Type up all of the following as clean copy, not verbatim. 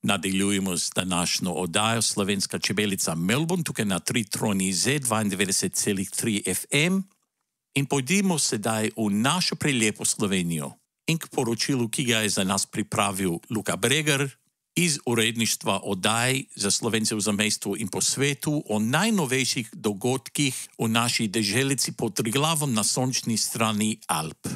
Nadaljujemo z današnjo oddajo Slovenska čebelica Melbourne, tukaj na 3 Troni Z 92,3 FM. In pojdimo sedaj v našo prelepo Slovenijo in k poročilu, ki ga je za nas pripravil Luka Bregar iz uredništva oddaj za Slovence v zamejstvu in po svetu o najnovejših dogodkih v naši deželici pod Triglavom na sončni strani Alp.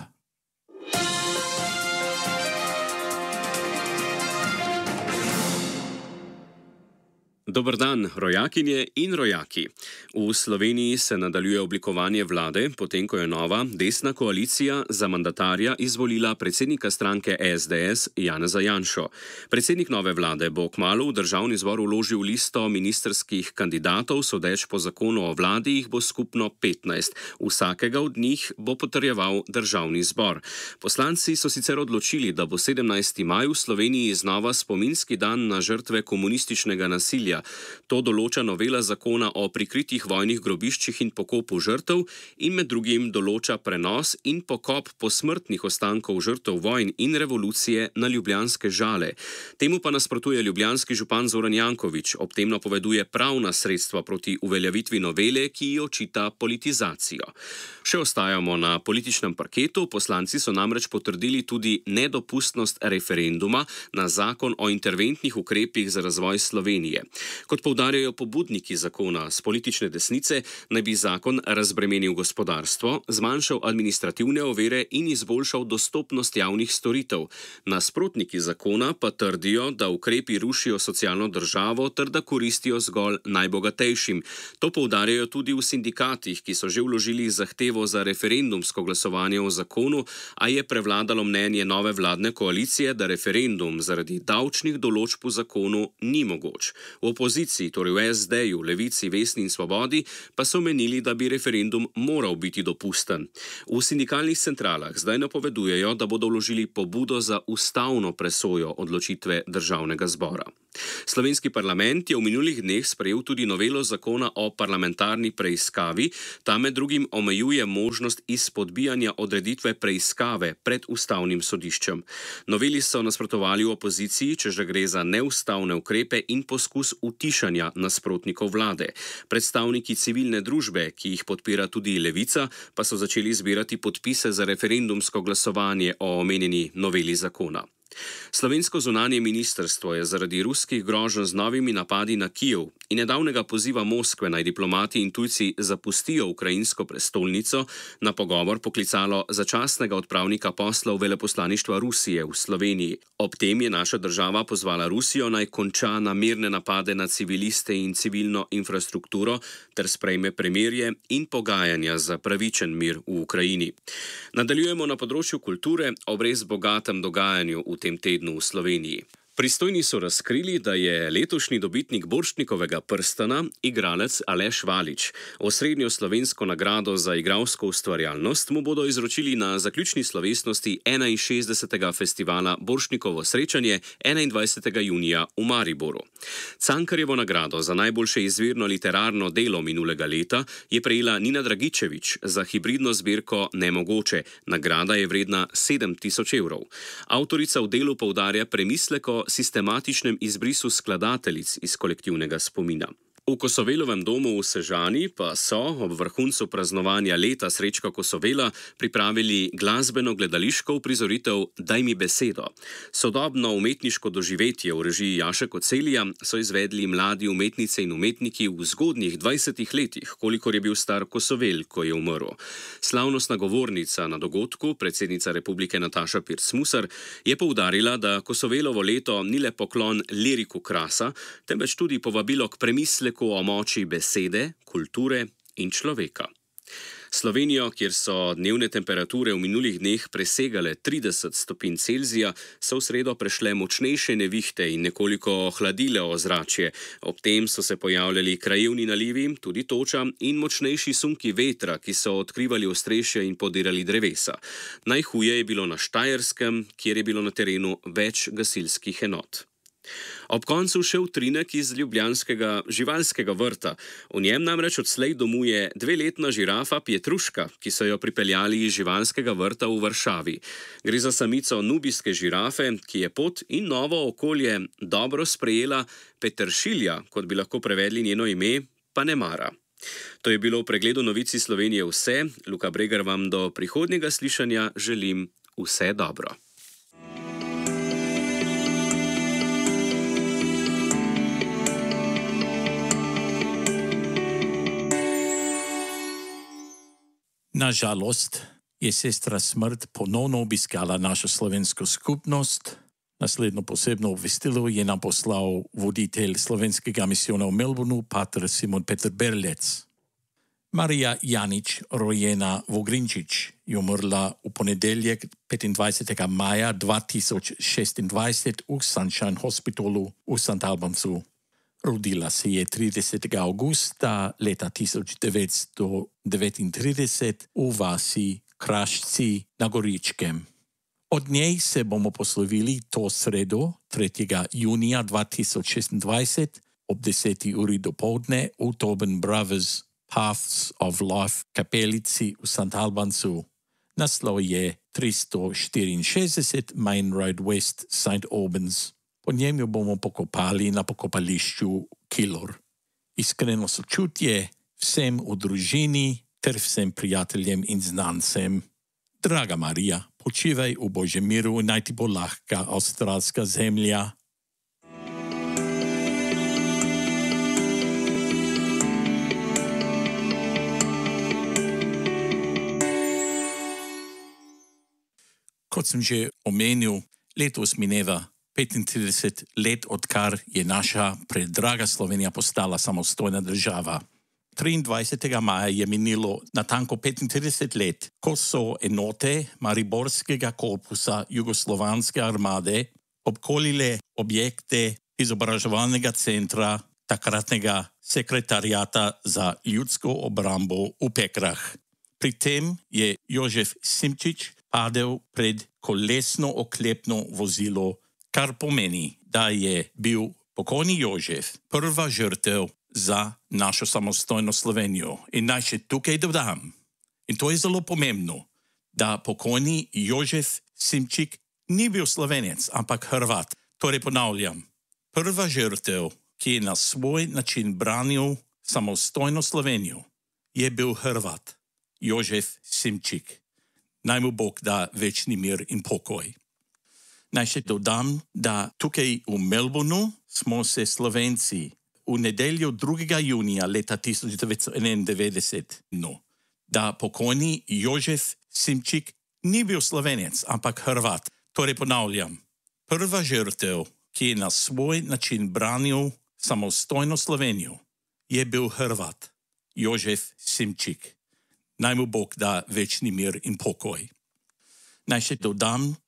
Dober dan, rojakinje in rojaki. V Sloveniji se nadaljuje oblikovanje vlade, potem ko je nova desna koalicija za mandatarja izvolila predsednika stranke SDS Janeza Janšo. Predsednik nove vlade bo kmalu v državni zbor vložil listo ministerskih kandidatov, sodeč po zakonu o vladi jih bo skupno 15. Vsakega od njih bo potrjeval državni zbor. Poslanci so sicer odločili, da bo 17. maj v Sloveniji znova spominski dan na žrtve komunističnega nasilja. To določa novela zakona o prikritih vojnih grobiščih in pokopu žrtev in med drugim določa prenos in pokop posmrtnih ostankov žrtev vojn in revolucije na ljubljanske Žale. Temu pa nasprotuje ljubljanski župan Zoran Janković, ob tem napoveduje pravna sredstva proti uveljavitvi novele, ki ji očita politizacijo. Še ostajamo na političnem parketu, poslanci so namreč potrdili tudi nedopustnost referenduma na zakon o interventnih ukrepih za razvoj Slovenije. Kot poudarjajo pobudniki zakona z politične desnice, naj bi zakon razbremenil gospodarstvo, zmanjšal administrativne ovire in izboljšal dostopnost javnih storitev. Nasprotniki zakona pa trdijo, da ukrepi rušijo socialno državo ter da koristijo zgolj najbogatejšim. To poudarjajo tudi v sindikatih, ki so že vložili zahtevo za referendumsko glasovanje o zakonu, a je prevladalo mnenje nove vladne koalicije, da referendum zaradi davčnih določb v zakonu ni mogoč. V opoziciji, torej v SD-ju, Levici, Vesni in Svobodi, pa so menili, da bi referendum moral biti dopusten. V sindikalnih centralah zdaj napovedujejo, da bodo vložili pobudo za ustavno presojo odločitve državnega zbora. Slovenski parlament je v minulih dneh sprejel tudi novelo zakona o parlamentarni preiskavi. Ta med drugim omejuje možnost izpodbijanja odreditve preiskave pred ustavnim sodiščem. Noveli so nasprotovali v opoziciji, češ da gre za neustavne ukrepe in poskus utišanja nasprotnikov vlade. Predstavniki civilne družbe, ki jih podpira tudi Levica, pa so začeli zbirati podpise za referendumsko glasovanje o omenjeni noveli zakona. Slovensko zunanje ministrstvo je zaradi ruskih groženj z novimi napadi na Kijev in nedavnega poziva Moskve naj diplomati in tujci zapustijo ukrajinsko prestolnico na pogovor poklicalo začasnega odpravnika poslov veleposlaništva Rusije v Sloveniji. Ob tem je naša država pozvala Rusijo naj konča namirne napade na civiliste in civilno infrastrukturo ter sprejme premirje in pogajanja za pravičen mir v Ukrajini. Nadaljujemo na področju kulture ob res bogatem dogajanju v tem tednu v Sloveniji. Pristojni so razkrili, da je letošnji dobitnik Borštnikovega prstana igralec Aleš Valič. Osrednjo slovensko nagrado za igralsko ustvarjalnost mu bodo izročili na zaključni slovesnosti 61. festivala Borštnikovo srečanje 21. junija v Mariboru. Cankarjevo nagrado za najboljše izvirno literarno delo minulega leta je prejela Nina Dragičević za hibridno zbirko Nemogoče. Nagrada je vredna 7.000 evrov. Avtorica v delu poudarja premislek o sistematičnem izbrisu skladateljic iz kolektivnega spomina. V Kosovelovem domu v Sežani pa so ob vrhuncu praznovanja leta Srečka Kosovela pripravili glasbeno-gledališko uprizoritev Daj mi besedo. Sodobno umetniško doživetje v režiji Jaše Kocelija so izvedli mladi umetnice in umetniki v zgodnjih 20 letih, kolikor je bil star Kosovel, ko je umrl. Slavnostna govornica na dogodku, predsednica Republike Nataša Pirc-Musar, je poudarila, da Kosovelovo leto ni le poklon liriku krasa, temveč tudi povabilo k premisleku o moči besede, kulture in človeka. Slovenijo, kjer so dnevne temperature v minulih dneh presegale 30 stopinj Celzija, so v sredo prešle močnejše nevihte in nekoliko ohladile ozračje. Ob tem so se pojavljali krajevni nalivi, tudi toča in močnejši sunki vetra, ki so odkrivali ostrešja in podirali drevesa. Najhuje je bilo na Štajerskem, kjer je bilo na terenu več gasilskih enot. Ob koncu še utrinek iz ljubljanskega živalskega vrta. V njem namreč odslej domuje 2-letna žirafa Pietruška, ki so jo pripeljali iz živalskega vrta v Varšavi. Gre za samico nubijske žirafe, ki je pot in novo okolje dobro sprejela, peteršilja, kot bi lahko prevedli njeno ime, pa ne mara. To je bilo v pregledu novic iz Slovenije vse. Luka Bregar vam do prihodnjega slišanja želim vse dobro. Nažalost je sestra Smrt ponovno obiskala našo slovensko skupnost. Naslednjo posebno obvestilo je nam poslal voditelj slovenskega misijona v Melbourneu, pater Simon Peter Berlec. Marija Janič, rojena Vogrinčič, je umrla v ponedeljek 25. maja 2026 v Sunshine Hospitalu v St. Albansu. Rodila se je 30. augusta leta 1939 v vasi Krašci na Goričkem. Od njej se bomo poslovili to sredo, 3. junija 2026 ob 10. uri dopoldne v Tobin Brothers Paths of Life kapelici v St. Albansu. Naslov je 364 Main Road West, St. Albans. Po njem jo bomo pokopali na pokopališču Kilor. Iskreno sočutje vsem v družini ter vsem prijateljem in znancem. Draga Marija, počivaj v Božjem miru, naj ti bo lahka avstralska zemlja. Kot sem že omenil, letos mineva 35 let, odkar je naša predraga Slovenija postala samostojna država. 23. maja je minilo natanko 35 let, ko so enote Mariborskega korpusa Jugoslovanske armade obkolile objekte izobraževalnega centra takratnega sekretarijata za ljudsko obrambo v Pekrah. Pri tem je Jožef Simčič padel pred kolesno oklepno vozilo, kar pomeni, da je bil pokojni Jožef prva žrtev za našo samostojno Slovenijo. In naj še tukaj dodam, in to je zelo pomembno, da pokojni Jožef Simčik ni bil Slovenec, ampak Hrvat. Torej ponavljam, prva žrtev, ki je na svoj način branil samostojno Slovenijo, je bil Hrvat, Jožef Simčik. Naj mu Bog da večni mir in pokoj. Naj še dodam, da tukaj v Melbourneu smo se Slovenci v nedeljo 2. junija leta 1991, da pokojni Jožef Simčik ni bil Slovenec, ampak Hrvat. Torej ponavljam, prva žrtev, ki je na svoj način branil samostojno Slovenijo, je bil Hrvat, Jožef Simčik. Naj mu Bog da večni mir in pokoj. Naj še dodam,